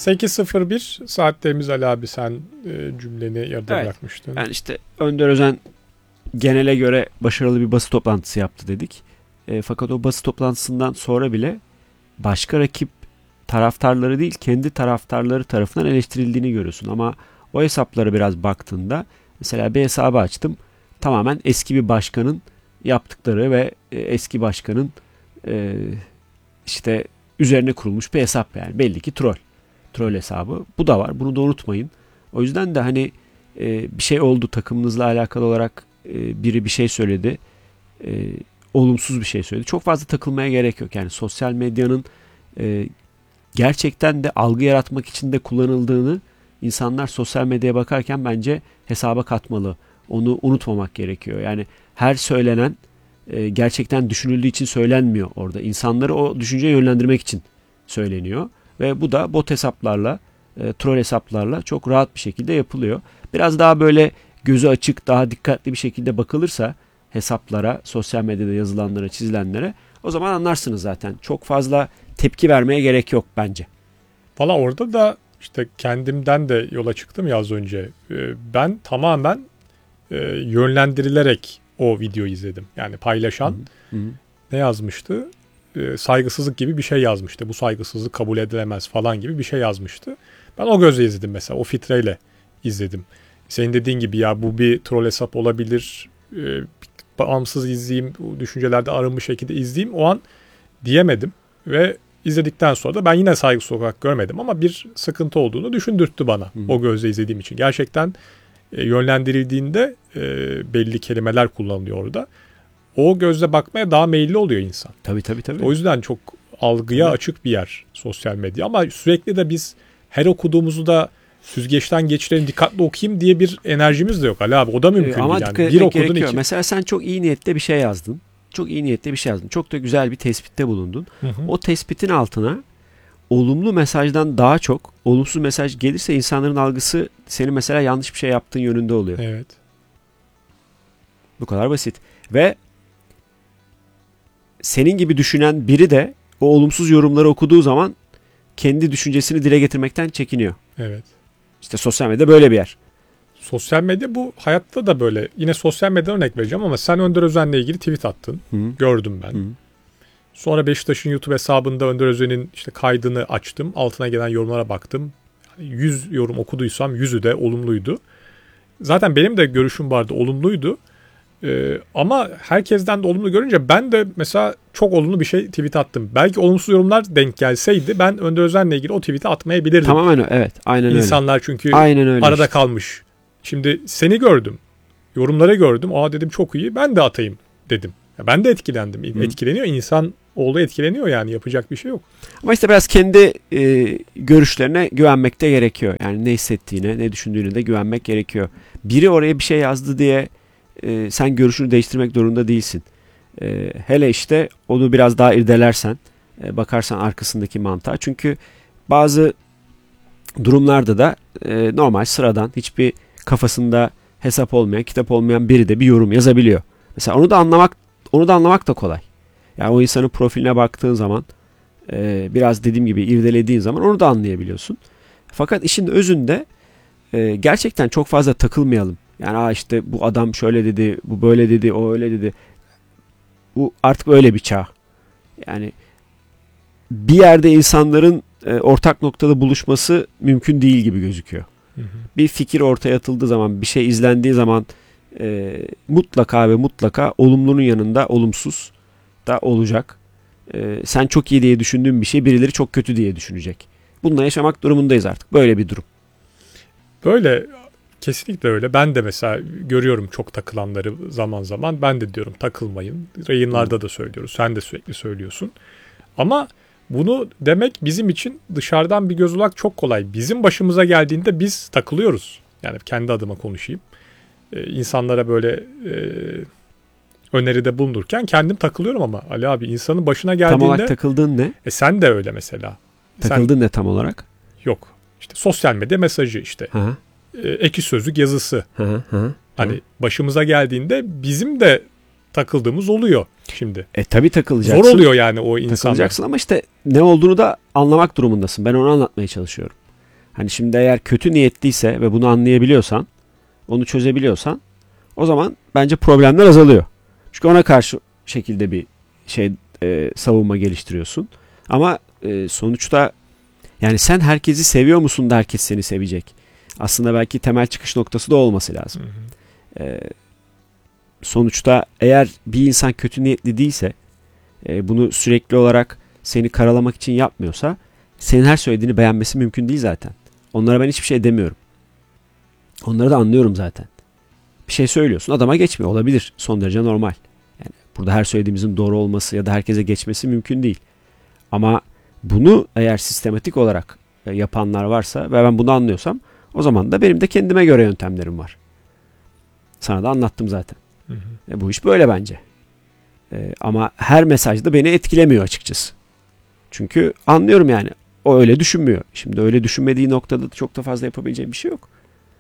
8.01 saatlerimiz Ali abi, sen cümleni yarıda bırakmıştın. Yani işte Önder Özen genele göre başarılı bir basın toplantısı yaptı dedik. Fakat o basın toplantısından sonra bile başka rakip taraftarları değil, kendi taraftarları tarafından eleştirildiğini görüyorsun. Ama o hesaplara biraz baktığında, mesela bir hesabı açtım, tamamen eski bir başkanın yaptıkları ve eski başkanın işte üzerine kurulmuş bir hesap, yani belli ki troll hesabı. Bu da var, bunu da unutmayın. O yüzden de hani bir şey oldu takımınızla alakalı olarak, biri bir şey söyledi, olumsuz bir şey söyledi, çok fazla takılmaya gerek yok. Yani sosyal medyanın gerçekten de algı yaratmak için de kullanıldığını insanlar sosyal medyaya bakarken bence hesaba katmalı. Onu unutmamak gerekiyor. Yani her söylenen gerçekten düşünüldüğü için söylenmiyor orada. İnsanları o düşünceye yönlendirmek için söyleniyor. Ve bu da bot hesaplarla, troll hesaplarla çok rahat bir şekilde yapılıyor. Biraz daha böyle gözü açık, daha dikkatli bir şekilde bakılırsa hesaplara, sosyal medyada yazılanlara, çizilenlere, o zaman anlarsınız zaten. Çok fazla tepki vermeye gerek yok bence. Valla orada da işte kendimden de yola çıktım ya az önce. Ben tamamen yönlendirilerek o videoyu izledim. Yani paylaşan ne yazmıştı? Saygısızlık gibi bir şey yazmıştı. Bu saygısızlık kabul edilemez falan gibi bir şey yazmıştı. Ben o gözle izledim mesela. O filtreyle izledim. Senin dediğin gibi ya bu bir troll hesap olabilir. Bağımsız izleyeyim, düşüncelerde arınmış şekilde izleyeyim. O an diyemedim. Ve izledikten sonra da ben yine saygısız olarak görmedim. Ama bir sıkıntı olduğunu düşündürttü bana. O gözle izlediğim için. Gerçekten yönlendirildiğinde belli kelimeler kullanılıyor orada. O gözle bakmaya daha meyilli oluyor insan. Tabii. O yüzden çok algıya açık bir yer sosyal medya. Ama sürekli de biz her okuduğumuzu da süzgeçten geçirelim, dikkatli okuyayım diye bir enerjimiz de yok Ali abi. O da mümkün ama değil. Yani. Bir okudun gerekiyor. iki. Mesela sen çok iyi niyetle bir şey yazdın. Çok da güzel bir tespitte bulundun. O tespitin altına olumlu mesajdan daha çok olumsuz mesaj gelirse insanların algısı senin mesela yanlış bir şey yaptığın yönünde oluyor. Evet. Bu kadar basit. Ve senin gibi düşünen biri de o olumsuz yorumları okuduğu zaman kendi düşüncesini dile getirmekten çekiniyor. Evet. İşte sosyal medya böyle bir yer. Sosyal medya bu hayatta da böyle. Yine sosyal medyadan örnek vereceğim ama sen Önder Özen'le ilgili tweet attın. Gördüm ben. Sonra Beşiktaş'ın YouTube hesabında Önder Özen'in işte kaydını açtım. Altına gelen yorumlara baktım. 100 yorum okuduysam 100'ü de olumluydu. Zaten benim de görüşüm vardı, olumluydu. Ama herkesten de olumlu görünce ben de mesela çok olumlu bir şey tweet attım. Belki olumsuz yorumlar denk gelseydi ben Önder Özen'le ilgili o tweet'i atmayabilirdim. Tamamen evet. Aynen öyle. İnsanlar çünkü öyle arada kalmış. Şimdi seni gördüm. Yorumları gördüm. Dedim çok iyi. Ben de atayım dedim. Ben de etkilendim. Etkileniyor. İnsan oğlu etkileniyor yani. Yapacak bir şey yok. Ama işte biraz kendi görüşlerine güvenmek de gerekiyor. Yani ne hissettiğine, ne düşündüğüne de güvenmek gerekiyor. Biri oraya bir şey yazdı diye sen görüşünü değiştirmek zorunda değilsin. Hele işte onu biraz daha irdelersen, bakarsan arkasındaki mantığa. Çünkü bazı durumlarda da normal, sıradan, hiçbir kafasında hesap olmayan, kitap olmayan biri de bir yorum yazabiliyor. Mesela onu da anlamak da kolay. Yani o insanın profiline baktığın zaman, biraz dediğim gibi irdelediğin zaman onu da anlayabiliyorsun. Fakat işin özünde gerçekten çok fazla takılmayalım. Yani işte bu adam şöyle dedi, bu böyle dedi, o öyle dedi. Bu artık öyle bir çağ. Yani bir yerde insanların ortak noktada buluşması mümkün değil gibi gözüküyor. Bir fikir ortaya atıldığı zaman, bir şey izlendiği zaman mutlaka ve mutlaka olumlunun yanında olumsuz da olacak. Sen çok iyi diye düşündüğün bir şey birileri çok kötü diye düşünecek. Bununla yaşamak durumundayız artık. Böyle bir durum. Böyle, kesinlikle öyle. Ben de mesela görüyorum çok takılanları zaman zaman. Ben de diyorum takılmayın. Yayınlarda da söylüyoruz. Sen de sürekli söylüyorsun. Ama bunu demek bizim için dışarıdan bir göz olarak çok kolay. Bizim başımıza geldiğinde biz takılıyoruz. Yani kendi adıma konuşayım. İnsanlara böyle öneride bulunurken kendim takılıyorum ama Ali abi insanın başına geldiğinde... Tam olarak takıldığın ne? Sen de öyle mesela. Takıldığın ne tam olarak? Yok. İşte sosyal medya mesajı işte. Eki sözlük yazısı. Hani başımıza geldiğinde bizim de takıldığımız oluyor şimdi. Tabii takılacaksın. Zor oluyor yani o insanlar. Takılacaksın ama işte ne olduğunu da anlamak durumundasın. Ben onu anlatmaya çalışıyorum. Hani şimdi eğer kötü niyetliyse ve bunu anlayabiliyorsan, onu çözebiliyorsan, o zaman bence problemler azalıyor. Çünkü ona karşı şekilde bir savunma geliştiriyorsun. Ama sonuçta yani sen herkesi seviyor musun da herkes seni sevecek. Aslında belki temel çıkış noktası da olması lazım. Sonuçta eğer bir insan kötü niyetli değilse, bunu sürekli olarak seni karalamak için yapmıyorsa, senin her söylediğini beğenmesi mümkün değil zaten. Onlara ben hiçbir şey demiyorum. Onları da anlıyorum zaten. Bir şey söylüyorsun, adama geçmiyor. Olabilir. Son derece normal. Yani burada her söylediğimizin doğru olması ya da herkese geçmesi mümkün değil. Ama bunu eğer sistematik olarak yapanlar varsa ve ben bunu anlıyorsam, o zaman da benim de kendime göre yöntemlerim var. Sana da anlattım zaten. Bu iş böyle bence. Ama her mesaj da beni etkilemiyor açıkçası. Çünkü anlıyorum yani. O öyle düşünmüyor. Şimdi öyle düşünmediği noktada çok da fazla yapabileceğim bir şey yok.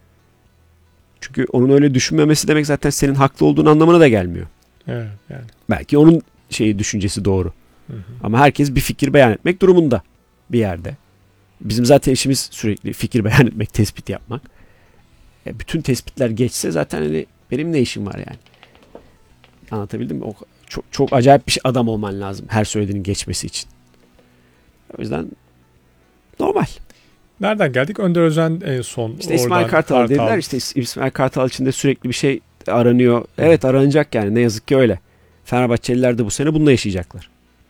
Çünkü onun öyle düşünmemesi demek zaten senin haklı olduğun anlamına da gelmiyor. Evet, yani. Belki onun düşüncesi doğru. Ama herkes bir fikir beyan etmek durumunda bir yerde. Bizim zaten işimiz sürekli fikir beyan etmek, tespit yapmak. Bütün tespitler geçse zaten hani benim ne işim var yani? Anlatabildim mi? Çok acayip bir adam olman lazım her söylediğinin geçmesi için. O yüzden normal. Nereden geldik? Önder Özen en son. İşte İsmail Kartal dediler. İşte İsmail Kartal için de sürekli bir şey aranıyor. Evet, aranacak yani. Ne yazık ki öyle. Fenerbahçeliler de bu sene bununla yaşayacaklar.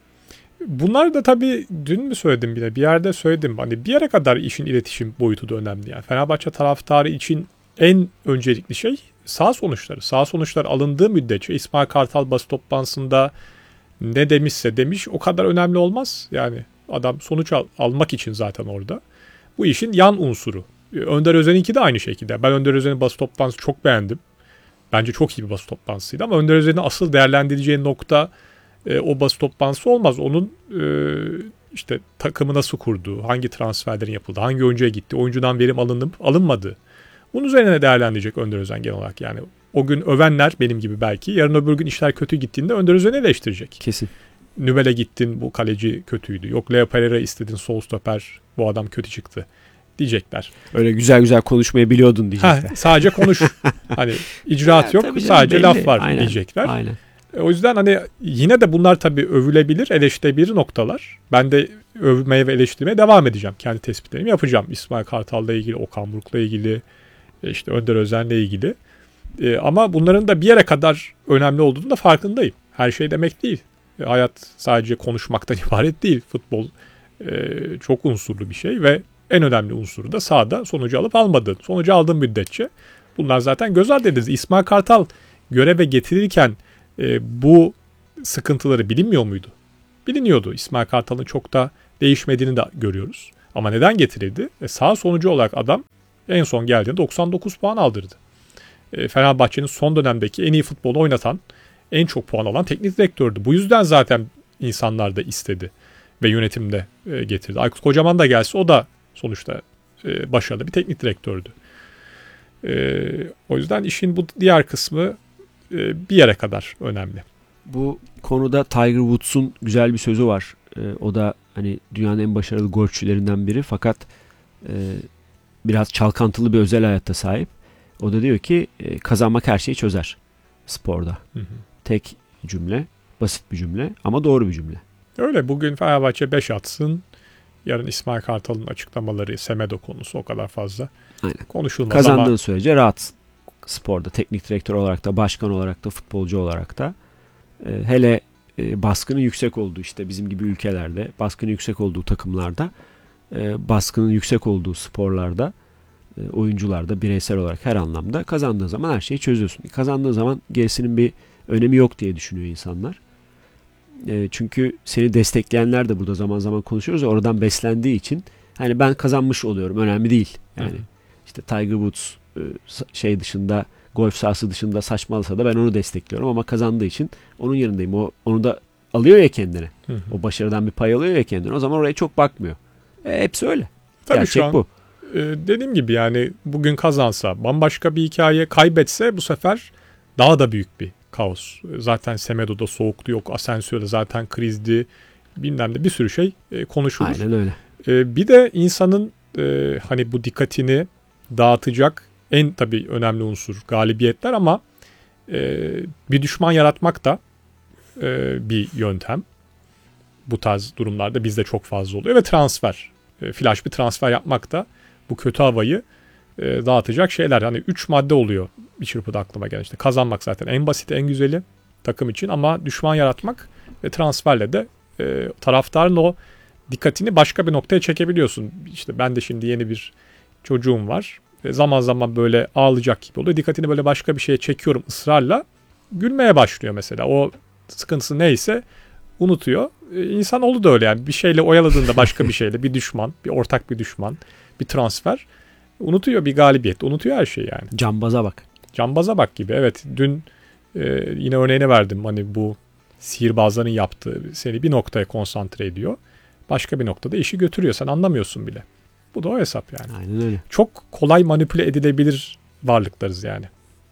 Bunlar da tabii dün mü söyledim bile, bir yerde söyledim. Hani bir yere kadar işin iletişim boyutu da önemli. Yani Fenerbahçe taraftarı için en öncelikli şey sağ sonuçları. Sağ sonuçlar alındığı müddetçe İsmail Kartal basın toplantısında ne demişse demiş, o kadar önemli olmaz. Yani adam sonuç almak için zaten orada. Bu işin yan unsuru. Önder Özen'inki de aynı şekilde. Ben Önder Özen'in basın toplantısı çok beğendim. Bence çok iyi bir basın toplantısıydı ama Önder Özen'in asıl değerlendireceği nokta o basın toplantısı olmaz. Onun işte takımı nasıl kurduğu, hangi transferlerin yapıldığı, hangi oyuncuya gitti, oyuncudan verim alınıp alınmadığı. Bunun üzerine değerlendirecek Önder Özen genel olarak. Yani o gün övenler benim gibi belki yarın öbür gün işler kötü gittiğinde Önder Özen'i eleştirecek. Kesin. Nübel'e gittin, bu kaleci kötüydü. Yok, Leo Pereira istedin, sol stoper, bu adam kötü çıktı diyecekler. Öyle güzel güzel konuşmayı biliyordun diyecekler. Sadece konuş. Hani icraat yok, sadece belli. Laf var. Aynen, diyecekler. Aynen. O yüzden hani yine de bunlar tabii övülebilir, eleştirebilir noktalar. Ben de övmeye ve eleştirmeye devam edeceğim. Kendi tespitlerimi yapacağım. İsmail Kartal'la ilgili, Okan Buruk'la ilgili, işte Önder Özen'le ilgili. Ama bunların da bir yere kadar önemli olduğunu da farkındayım. Her şey demek değil. Hayat sadece konuşmaktan ibaret değil. Futbol çok unsurlu bir şey ve en önemli unsuru da sahada sonucu alıp almadığın. Sonucu aldığın müddetçe bunlar zaten göz ardı edildi. İsmail Kartal göreve getirirken bu sıkıntıları bilinmiyor muydu? Biliniyordu. İsmail Kartal'ın çok da değişmediğini de görüyoruz. Ama neden getirildi? Sağ sonucu olarak adam en son geldiğinde 99 puan aldırdı. Fenerbahçe'nin son dönemdeki en iyi futbolu oynatan, en çok puan alan teknik direktördü. Bu yüzden zaten insanlar da istedi ve yönetimde getirdi. Aykut Kocaman da gelse o da sonuçta başarılı bir teknik direktördü. O yüzden işin bu diğer kısmı bir yere kadar önemli. Bu konuda Tiger Woods'un güzel bir sözü var. O da hani dünyanın en başarılı golfçülerinden biri fakat biraz çalkantılı bir özel hayata sahip. O da diyor ki kazanmak her şeyi çözer sporda. Tek cümle, basit bir cümle ama doğru bir cümle. Öyle, bugün Fenerbahçe 5 atsın. Yarın İsmail Kartal'ın açıklamaları, Semedo konusu o kadar fazla konuşulmaz. Kazandığın sürece rahatsın. Sporda teknik direktör olarak da, başkan olarak da, futbolcu olarak da. Hele baskının yüksek olduğu, işte bizim gibi ülkelerde baskının yüksek olduğu takımlarda, baskının yüksek olduğu sporlarda, oyuncularda bireysel olarak her anlamda kazandığın zaman her şeyi çözüyorsun. Kazandığın zaman gerisinin bir önemi yok diye düşünüyor insanlar. Çünkü seni destekleyenler de burada zaman zaman konuşuyoruz ya, oradan beslendiği için hani ben kazanmış oluyorum, önemli değil. Yani işte Tiger Woods dışında, golf sahası dışında saçmalasa da ben onu destekliyorum ama kazandığı için onun yanındayım. Onu da alıyor ya kendine. O başarıdan bir pay alıyor ya kendine. O zaman oraya çok bakmıyor. Hepsi öyle. Tabii gerçek şu an, bu. Dediğim gibi yani bugün kazansa, bambaşka bir hikaye, kaybetse bu sefer daha da büyük bir kaos. Zaten Semedo'da soğuktu, yok Asensio'da zaten krizdi, bilmem de bir sürü şey konuşulur. Aynen öyle. Bir de insanın hani bu dikkatini dağıtacak en tabii önemli unsur galibiyetler ama bir düşman yaratmak da bir yöntem. Bu tarz durumlarda bizde çok fazla oluyor ve transfer. Flash bir transfer yapmak da bu kötü havayı dağıtacak şeyler. Hani 3 madde oluyor bir çırpıda aklıma gelen. İşte kazanmak zaten en basit, en güzeli takım için ama düşman yaratmak ve transferle de taraftarın o dikkatini başka bir noktaya çekebiliyorsun. İşte ben de şimdi yeni bir çocuğum var. Zaman zaman böyle ağlayacak gibi oluyor. Dikkatini böyle başka bir şeye çekiyorum ısrarla. Gülmeye başlıyor mesela. O sıkıntısı neyse unutuyor. İnsanoğlu da öyle yani. Bir şeyle oyaladığında başka bir şeyle bir düşman, bir ortak bir düşman, bir transfer unutuyor, bir galibiyet. Unutuyor her şeyi yani. Cambaza bak. Cambaza bak gibi. Evet dün yine örneğine verdim. Hani bu sihirbazların yaptığı seni bir noktaya konsantre ediyor. Başka bir noktada işi götürüyor. Sen anlamıyorsun bile. Bu da o hesap yani. Aynen öyle. Çok kolay manipüle edilebilir varlıklarız yani.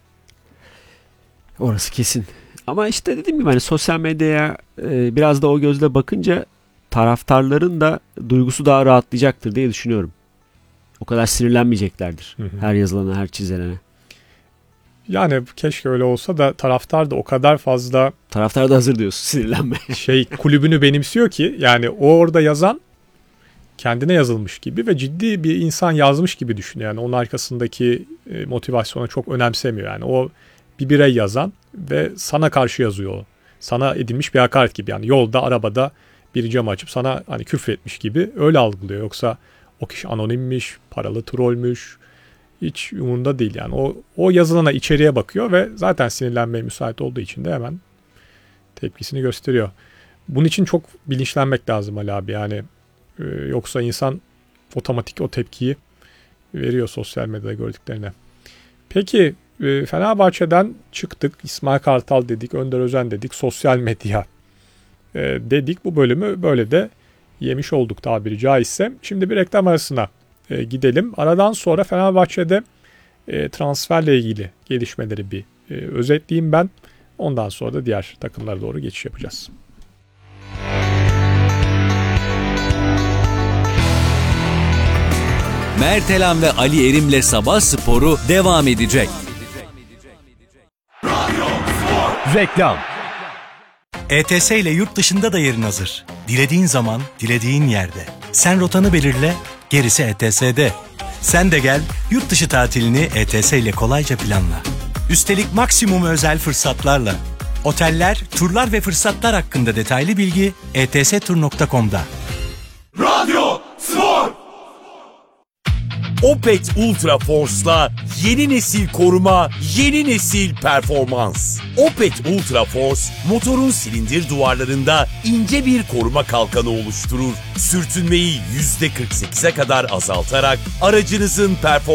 Orası kesin. Ama işte dediğim gibi hani sosyal medyaya biraz da o gözle bakınca taraftarların da duygusu daha rahatlayacaktır diye düşünüyorum. O kadar sinirlenmeyeceklerdir. Her yazılana, her çizilene. Yani keşke öyle olsa da taraftar da o kadar fazla... Taraftar da hazır diyorsun sinirlenme. Kulübünü benimsiyor ki yani o orada yazan kendine yazılmış gibi ve ciddi bir insan yazmış gibi düşünüyor. Yani onun arkasındaki motivasyonu çok önemsemiyor. Yani o bir birey yazan ve sana karşı yazıyor. Sana edilmiş bir hakaret gibi. Yani yolda, arabada bir cam açıp sana hani küfretmiş gibi öyle algılıyor. Yoksa o kişi anonimmiş, paralı trollmüş. Hiç umurunda değil yani. O yazılana içeriye bakıyor ve zaten sinirlenmeye müsait olduğu için de hemen tepkisini gösteriyor. Bunun için çok bilinçlenmek lazım Ali abi. Yani yoksa insan otomatik o tepkiyi veriyor sosyal medyada gördüklerine. Peki Fenerbahçe'den çıktık. İsmail Kartal dedik, Önder Özen dedik, sosyal medya dedik. Bu bölümü böyle de yemiş olduk tabiri caizse. Şimdi bir reklam arasına gidelim. Aradan sonra Fenerbahçe'de transferle ilgili gelişmeleri bir özetleyeyim ben. Ondan sonra da diğer takımlara doğru geçiş yapacağız. Mert Elan ve Ali Erim'le Sabah Sporu devam edecek. Reklam. ETS ile yurt dışında da yerin hazır. Dilediğin zaman, dilediğin yerde. Sen rotanı belirle, gerisi ETS'de. Sen de gel, yurt dışı tatilini ETS ile kolayca planla. Üstelik maksimum özel fırsatlarla. Oteller, turlar ve fırsatlar hakkında detaylı bilgi etstur.com'da. Radyo Spor. Opet Ultra Force'la yeni nesil koruma, yeni nesil performans. Opet Ultra Force, motorun silindir duvarlarında ince bir koruma kalkanı oluşturur. Sürtünmeyi %48'e kadar azaltarak aracınızın performansını